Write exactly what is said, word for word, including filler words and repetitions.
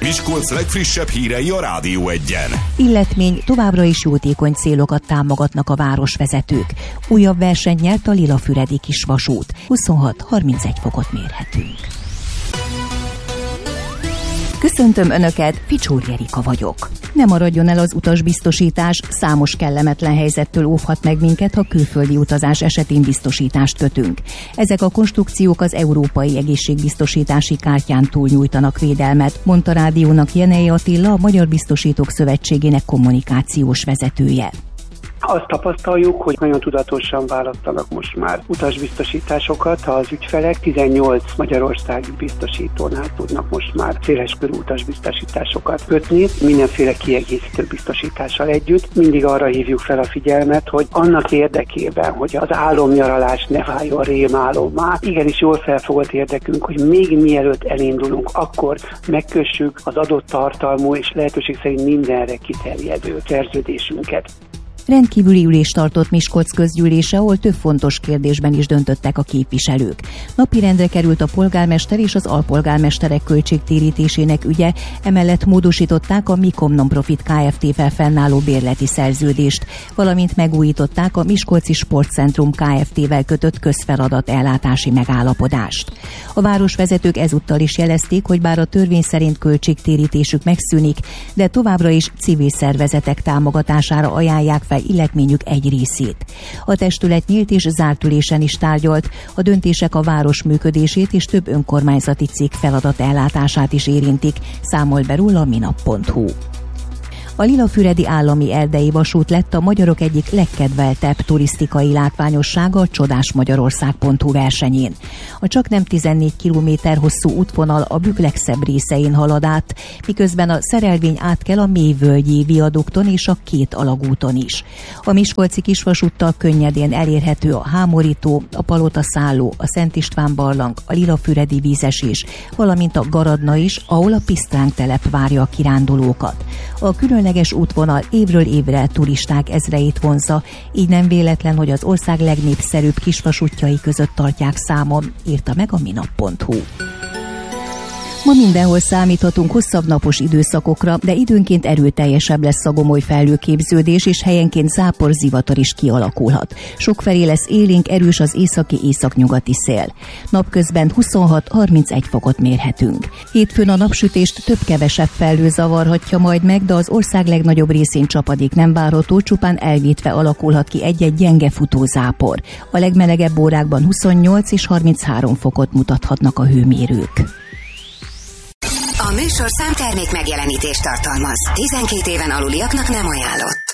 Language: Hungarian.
Miskolc legfrissebb hírei a Rádió Egyen. Illetmény, továbbra is jótékony célokat támogatnak a városvezetők. Újabb versenyt nyert a Lilafüredi kisvasút. huszonhat-harmincegy fokot mérhetünk. Köszöntöm Önöket, Ficsúr Jerika vagyok. Ne maradjon el az utasbiztosítás, számos kellemetlen helyzettől óvhat meg minket, ha külföldi utazás esetén biztosítást kötünk. Ezek a konstrukciók az Európai Egészségbiztosítási Kártyán túl nyújtanak védelmet, mondta rádiónak Jenei Attila, a Magyar Biztosítók Szövetségének kommunikációs vezetője. Azt tapasztaljuk, hogy nagyon tudatosan választanak most már utasbiztosításokat. Az ügyfelek tizennyolc magyarországi biztosítónál tudnak most már széleskörű utasbiztosításokat kötni, mindenféle kiegészítő biztosítással együtt. Mindig arra hívjuk fel a figyelmet, hogy annak érdekében, hogy az álomnyaralás ne váljon rémálommá, igenis jól felfogott érdekünk, hogy még mielőtt elindulunk, akkor megkössük az adott tartalmú és lehetőség szerint mindenre kiterjedő szerződésünket. Rendkívüli ülést tartott Miskolc közgyűlése, ahol több fontos kérdésben is döntöttek a képviselők. Napirendre került a polgármester és az alpolgármesterek költségtérítésének ügye, emellett módosították a Mikom Nonprofit Kft-vel fennálló bérleti szerződést, valamint megújították a Miskolci Sportcentrum Kft-vel kötött közfeladat ellátási megállapodást. A városvezetők ezúttal is jelezték, hogy bár a törvény szerint költségtérítésük megszűnik, de továbbra is civil szervezetek támogatására ajánlják fel illetményük egy részét. A testület nyílt és zárt ülésen is tárgyalt, a döntések a város működését és több önkormányzati cég feladat ellátását is érintik, számol be róla a minap pont hu. A Lilafüredi Állami Erdei Vasút lett a magyarok egyik legkedveltebb turisztikai látványossága a csodás magyarország pont hu versenyén. A csaknem tizennégy kilométer hosszú útvonal a Bükk legszebb részein halad át, miközben a szerelvény átkel a Mélyvölgyi viadukton és a két alagúton is. A miskolci kisvasúttal könnyedén elérhető a Hámorító, a Palotaszálló, a Szent István barlang, a Lilafüredi vízesés, valamint a Garadna is, ahol a Pisztránk telep várja a kirándulókat. A különleges útvonal évről évre turisták ezreit vonzza, így nem véletlen, hogy az ország legnépszerűbb kisvasútjai között tartják számon, írta meg a minap pont hu. Ma mindenhol számíthatunk hosszabb napos időszakokra, de időnként erőteljesebb lesz a gomoly felhőképződés, és helyenként zápor, zivatar is kialakulhat. Sokfelé lesz élénk, erős az északi északnyugati szél. Napközben huszonhat-harmincegy fokot mérhetünk. Hétfőn a napsütést több-kevesebb felhő zavarhatja majd meg, de az ország legnagyobb részén csapadék nem várható, csupán elvétve alakulhat ki egy-egy gyenge futózápor. A legmelegebb órákban huszonnyolc és harminchárom fokot mutathatnak a hőmérők. A műsor számtermék megjelenítést tartalmaz. tizenkét éven aluliaknak nem ajánlott.